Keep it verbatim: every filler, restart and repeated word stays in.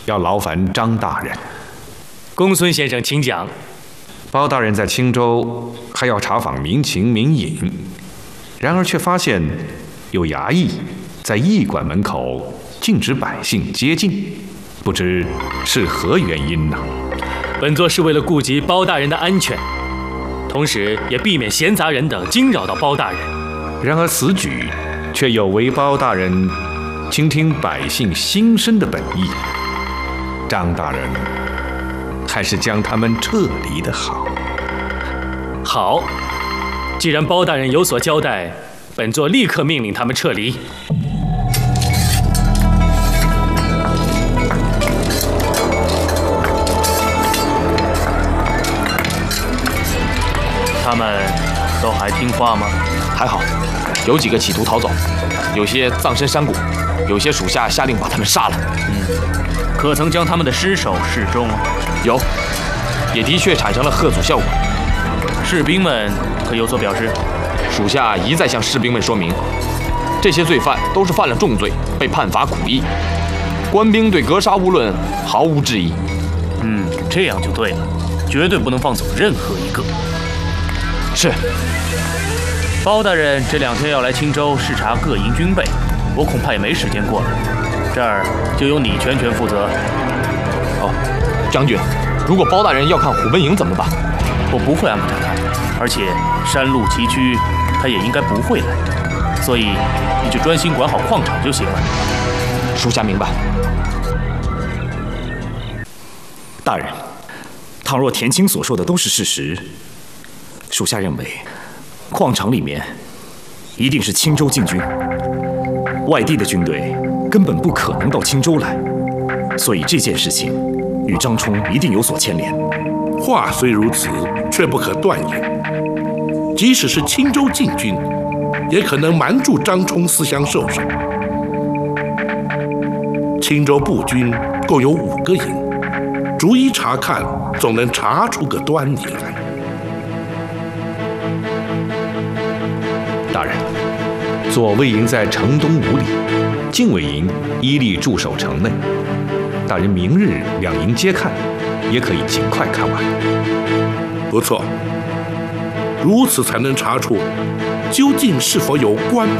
要劳烦张大人。 公孙先生，请讲。 包大人在青州还要查访民情民隐，然而却发现有衙役在驿馆门口禁止百姓接近，不知是何原因呢？ 本座是为了顾及包大人的安全，同时也避免闲杂人等惊扰到包大人。 然而此举却有违包大人倾听百姓心声的本意。张大人还是将他们撤离的好。 好，既然包大人有所交代，本座立刻命令他们撤离。 他们都还听话吗？ 还好，有几个企图逃走，有些葬身山谷，有些属下下令把他们杀了。 嗯，可曾将他们的尸首示众？ 有，也的确产生了吓阻效果。 士兵们可有所表示？ 属下一再向士兵们说明，这些罪犯都是犯了重罪，被判罚苦役。官兵对格杀勿论，毫无质疑。 嗯，这样就对了，绝对不能放走任何一个。 是。 包大人这两天要来青州视察各营军备，我恐怕也没时间过来。这儿就由你全权负责。 哦，将军，如果包大人要看虎贲营怎么办？ 我不会安排他看，而且山路崎岖，他也应该不会来，所以你就专心管好矿场就行了。 属下明白。 大人，倘若田青所说的都是事实，属下认为，矿场里面一定是青州禁军，外地的军队根本不可能到青州来，所以这件事情与张冲一定有所牵连。 话虽如此，却不可断言，即使是青州禁军，也可能瞒住张冲私相授受。青州步军共有五个营，逐一查看，总能查出个端倪来。 大人，左卫营在城东五里，禁卫营依例驻守城内。大人明日两营皆看，也可以尽快看完。 不错，如此才能查出究竟是否有关